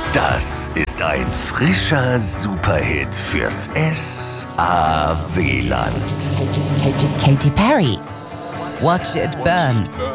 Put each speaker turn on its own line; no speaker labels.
ist ein frischer Superhit fürs S.A.W.Land.
Katy Perry. Watch it burn.